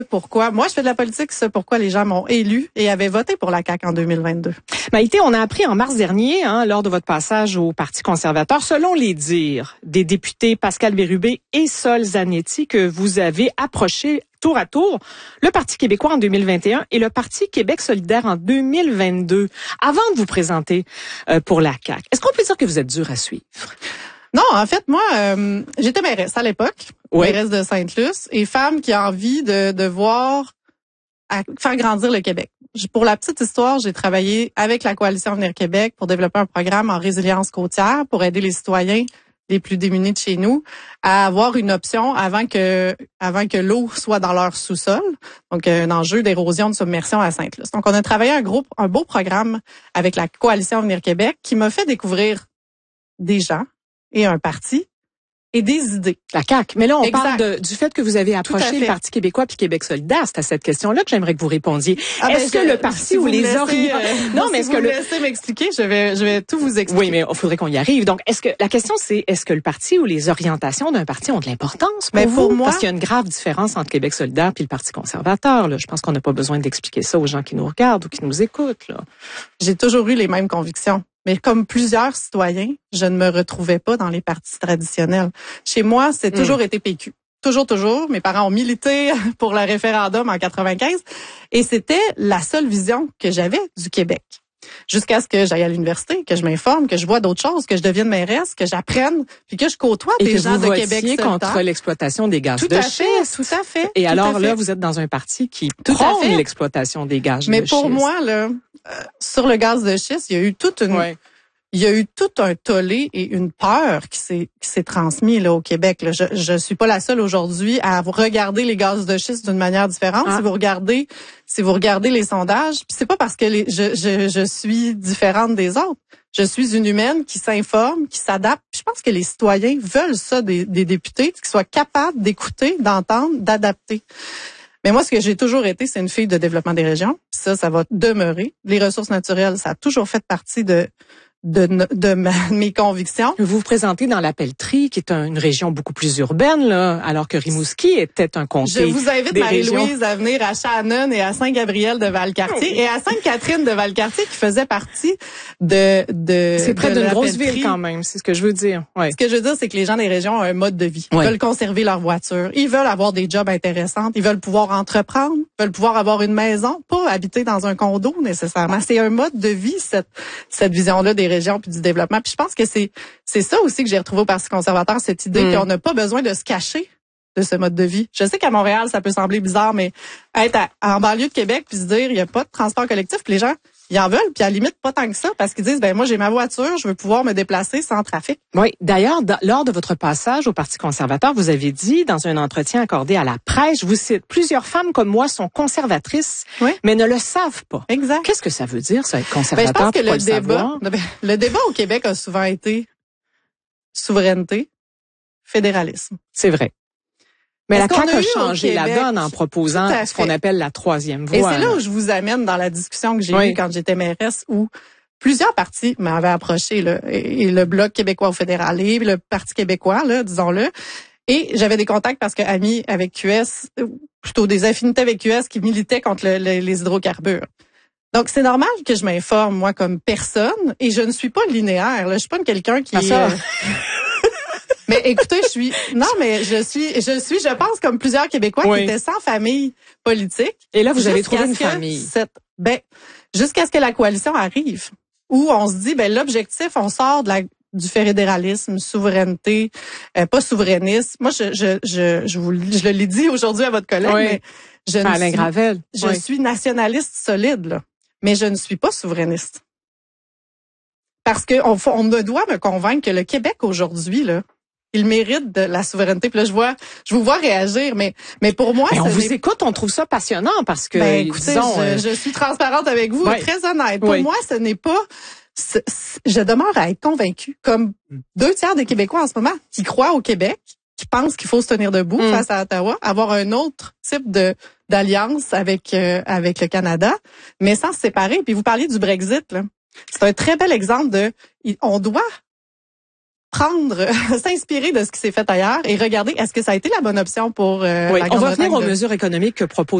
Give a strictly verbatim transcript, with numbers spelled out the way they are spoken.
pourquoi. Moi, je fais de la politique, c'est pourquoi les gens m'ont élu et avaient voté pour la C A Q en deux mille vingt-deux. Maïté, on a appris en mars dernier, hein, lors de votre passage au Parti conservateur, selon les dires des députés Pascal Bérubé et Sol Zanetti, que vous avez approché tour à tour le Parti québécois en deux mille vingt et un et le Parti Québec solidaire en deux mille vingt-deux, avant de vous présenter euh, pour la C A Q. Est-ce qu'on peut dire que vous êtes dur à suivre? Non, en fait, moi, euh, j'étais mairesse à l'époque, oui. mairesse de Sainte-Luce, et femme qui a envie de, de voir à faire grandir le Québec. Pour la petite histoire, j'ai travaillé avec la Coalition Avenir Québec pour développer un programme en résilience côtière pour aider les citoyens les plus démunis de chez nous à avoir une option avant que avant que l'eau soit dans leur sous-sol. Donc, un enjeu d'érosion de submersion à Sainte-Luce. Donc, on a travaillé un groupe, un beau programme avec la Coalition Avenir Québec qui m'a fait découvrir des gens et un parti et des idées. La C A Q. Mais là, on exact. parle de, du fait que vous avez approché le Parti québécois puis Québec solidaire. C'est à cette question-là que j'aimerais que vous répondiez. Ah ben est-ce je, que le parti si ou les laissez, orients... Euh, non, si mais est-ce vous que me le... laissez m'expliquer, je vais, je vais tout vous expliquer. Oui, mais il faudrait qu'on y arrive. Donc, est-ce que la question, c'est est-ce que le parti ou les orientations d'un parti ont de l'importance pour mais vous? Pour moi, parce qu'il y a une grave différence entre Québec solidaire puis le Parti conservateur. Là. Je pense qu'on n'a pas besoin d'expliquer ça aux gens qui nous regardent ou qui nous écoutent. Là. J'ai toujours eu les mêmes convictions. Mais comme plusieurs citoyens, je ne me retrouvais pas dans les partis traditionnels. Chez moi, c'est toujours mmh. été P Q. Toujours, toujours. Mes parents ont milité pour le référendum en quatre-vingt-quinze. Et c'était la seule vision que j'avais du Québec. Jusqu'à ce que j'aille à l'université, que je m'informe, que je vois d'autres choses, que je devienne mairesse, que j'apprenne, puis que je côtoie et des que gens vous de Québec solidaire. Contre l'exploitation des gaz tout de à schiste. Fait, tout à fait. Et tout alors fait. là, vous êtes dans un parti qui prône l'exploitation des gaz Mais de schiste. Mais pour moi, là, euh, sur le gaz de schiste, il y a eu toute une... Ouais. Il y a eu tout un tollé et une peur qui s'est qui s'est transmis là au Québec. Là. Je je suis pas la seule aujourd'hui à regarder les gaz de schiste d'une manière différente. Ah. Si vous regardez si vous regardez les sondages, puis c'est pas parce que les, je je je suis différente des autres. Je suis une humaine qui s'informe, qui s'adapte. Je pense que les citoyens veulent ça des, des députés, qui soient capables d'écouter, d'entendre, d'adapter. Mais moi, ce que j'ai toujours été, c'est une fille de développement des régions. Puis ça, ça va demeurer. Les ressources naturelles, ça a toujours fait partie de de, de ma, mes convictions. Vous vous présentez dans la Pelletrie, qui est une région beaucoup plus urbaine, là, alors que Rimouski était un comté. Je vous invite, Marie-Louise, à venir à Shannon et à Saint-Gabriel de Valcartier et à Sainte-Catherine de Valcartier, qui faisait partie de... de c'est près d'une grosse Pelletrie. ville quand même, c'est ce que je veux dire. Ouais. Ce que je veux dire, c'est que les gens des régions ont un mode de vie. Ils ouais. veulent conserver leur voiture. Ils veulent avoir des jobs intéressants. Ils veulent pouvoir entreprendre. Ils veulent pouvoir avoir une maison, pas habiter dans un condo nécessairement. C'est un mode de vie, cette, cette vision-là des régions puis du développement. Puis je pense que c'est c'est ça aussi que j'ai retrouvé au Parti conservateur, cette idée mmh. qu'on n'a pas besoin de se cacher de ce mode de vie. Je sais qu'à Montréal, ça peut sembler bizarre, mais être à, en banlieue de Québec puis se dire il y a pas de transport collectif, puis les gens ils en veulent, puis à la limite pas tant que ça, parce qu'ils disent ben moi j'ai ma voiture, je veux pouvoir me déplacer sans trafic. Oui, d'ailleurs, dans, lors de votre passage au Parti conservateur, vous avez dit dans un entretien accordé à la presse, je vous cite, plusieurs femmes comme moi sont conservatrices, oui. mais ne le savent pas. Exact. Qu'est-ce que ça veut dire, ça, être conservateur? Ben, je pense que le le débat, ben, le débat au Québec a souvent été souveraineté, fédéralisme. C'est vrai. Mais Est-ce la C A Q a, a changé Québec, la donne en proposant ce qu'on appelle la troisième voie. Et c'est là où je vous amène dans la discussion que j'ai oui. eue quand j'étais mairesse, où plusieurs partis m'avaient approché, là, et le Bloc québécois au fédéral et le Parti québécois, là, disons-le. Et j'avais des contacts parce que amis avec Q S, plutôt des affinités avec Q S qui militaient contre le, le, les hydrocarbures. Donc, c'est normal que je m'informe, moi, comme personne, et je ne suis pas linéaire. Là. Je suis pas quelqu'un qui... Ah, ça. Euh, Mais écoutez, je suis non, mais je suis, je suis, je pense comme plusieurs Québécois oui. qui étaient sans famille politique. Et là, vous avez trouvé une famille. Cette, ben, jusqu'à ce que la coalition arrive, où on se dit, ben l'objectif, on sort de la du fédéralisme, souveraineté, euh, pas souverainiste. Moi, je, je, je, je vous, je le l'ai dit aujourd'hui à votre collègue, oui. mais je ne Alain suis, Gravel. je oui. suis nationaliste solide, là, mais je ne suis pas souverainiste. Parce que on, on me doit me convaincre que le Québec aujourd'hui, là, il mérite de la souveraineté. Puis là, je vois, je vous vois réagir, mais mais pour moi, mais on vous est... écoute, on trouve ça passionnant parce que ben, écoutez, disons, je, euh... je suis transparente avec vous, ouais. et très honnête. Pour ouais. moi, ce n'est pas. Ce, ce, je demeure à être convaincue, comme deux tiers des Québécois en ce moment, qui croient au Québec, qui pensent qu'il faut se tenir debout mm. face à Ottawa, avoir un autre type de d'alliance avec euh, avec le Canada, mais sans se séparer. Puis vous parliez du Brexit, là. C'est un très bel exemple de, on doit prendre, s'inspirer de ce qui s'est fait ailleurs et regarder est-ce que ça a été la bonne option pour euh, oui, la on va Grande-Bretagne revenir aux de... mesures économiques que propose